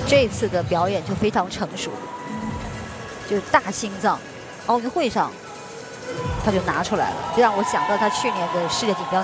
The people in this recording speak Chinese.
这次的表演就非常成熟，就是大心脏，奥运会上他就拿出来了，这让我想到他去年的世界锦标